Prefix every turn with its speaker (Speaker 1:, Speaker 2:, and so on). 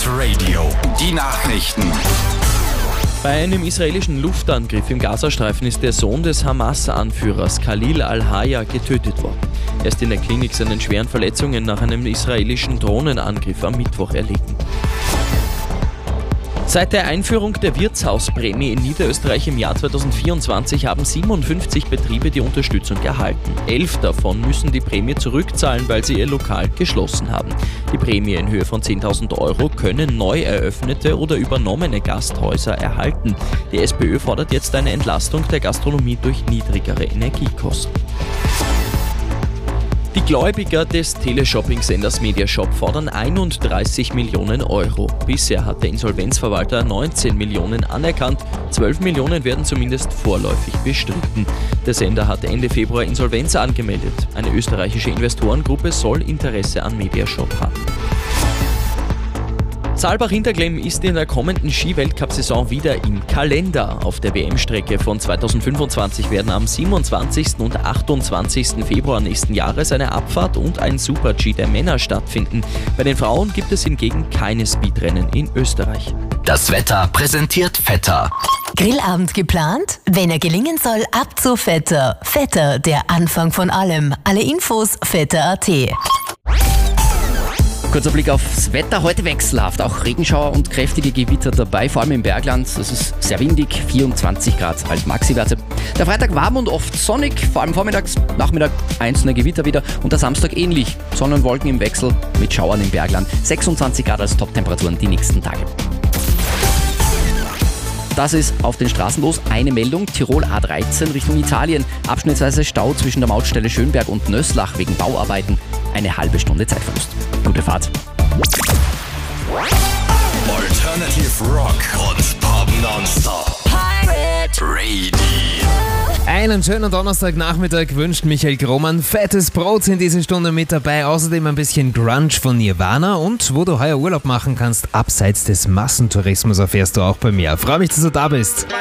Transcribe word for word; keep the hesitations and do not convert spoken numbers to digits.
Speaker 1: Hit Radio. Die Nachrichten.
Speaker 2: Bei einem israelischen Luftangriff im Gazastreifen ist der Sohn des Hamas-Anführers Khalil al-Hayya getötet worden. Er ist in der Klinik seinen schweren Verletzungen nach einem israelischen Drohnenangriff am Mittwoch erlegen. Seit der Einführung der Wirtshausprämie in Niederösterreich im Jahr zweitausendvierundzwanzig haben siebenundfünfzig Betriebe die Unterstützung erhalten. Elf davon müssen die Prämie zurückzahlen, weil sie ihr Lokal geschlossen haben. Die Prämie in Höhe von zehntausend Euro können neu eröffnete oder übernommene Gasthäuser erhalten. Die SPÖ fordert jetzt eine Entlastung der Gastronomie durch niedrigere Energiekosten. Die Gläubiger des Teleshopping-Senders Mediashop fordern einunddreißig Millionen Euro. Bisher hat der Insolvenzverwalter neunzehn Millionen anerkannt, zwölf Millionen werden zumindest vorläufig bestritten. Der Sender hat Ende Februar Insolvenz angemeldet. Eine österreichische Investorengruppe soll Interesse an Mediashop haben. Saalbach-Hinterglemm ist in der kommenden Ski-Weltcup-Saison wieder im Kalender. Auf der W M-Strecke von zweitausendfünfundzwanzig werden am siebenundzwanzigsten und achtundzwanzigsten Februar nächsten Jahres eine Abfahrt und ein Super-G der Männer stattfinden. Bei den Frauen gibt es hingegen keine Speedrennen in Österreich.
Speaker 1: Das Wetter präsentiert Vetter.
Speaker 3: Grillabend geplant? Wenn er gelingen soll, ab zu Vetter. Vetter, der Anfang von allem. Alle Infos vetter punkt at.
Speaker 4: Kurzer Blick aufs Wetter, heute wechselhaft, auch Regenschauer und kräftige Gewitter dabei, vor allem im Bergland. Es ist sehr windig, vierundzwanzig Grad als Maxi-Werte. Der Freitag warm und oft sonnig, vor allem vormittags, Nachmittag einzelne Gewitter wieder und der Samstag ähnlich. Sonne und Wolken im Wechsel mit Schauern im Bergland, sechsundzwanzig Grad als Top-Temperaturen die nächsten Tage. Das ist auf den Straßen los. Eine Meldung, Tirol A dreizehn Richtung Italien. Abschnittsweise Stau zwischen der Mautstelle Schönberg und Nöslach wegen Bauarbeiten. Eine halbe Stunde Zeitverlust. Gute Fahrt.
Speaker 1: Alternative Rock und Pop nonstop. Pirate Radio.
Speaker 5: Einen schönen Donnerstagnachmittag wünscht Michael Grohmann. Fettes Brot in dieser Stunde mit dabei. Außerdem ein bisschen Grunge von Nirvana und wo du heuer Urlaub machen kannst, abseits des Massentourismus erfährst du auch bei mir. Freue mich, dass du da bist.